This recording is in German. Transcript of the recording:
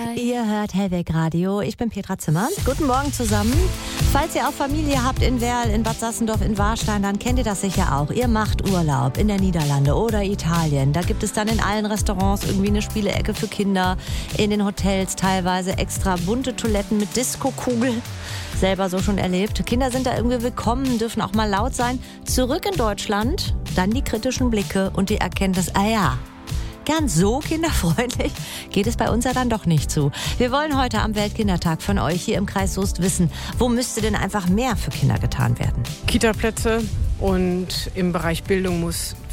Ihr hört Hellweg Radio. Ich bin Petra Zimmer. Guten Morgen zusammen. Falls ihr auch Familie habt in Werl, in Bad Sassendorf, in Warstein, dann kennt ihr das sicher auch. Ihr macht Urlaub in der Niederlande oder Italien. Da gibt es dann in allen Restaurants irgendwie eine Spielecke für Kinder. In den Hotels teilweise extra bunte Toiletten mit Diskokugel. Selber so schon erlebt. Kinder sind da irgendwie willkommen, dürfen auch mal laut sein. Zurück in Deutschland, dann die kritischen Blicke und die Erkenntnis, ganz so kinderfreundlich geht es bei uns ja dann doch nicht zu. Wir wollen heute am Weltkindertag von euch hier im Kreis Soest wissen, wo müsste denn einfach mehr für Kinder getan werden? Kita-Plätze und im Bereich Bildung muss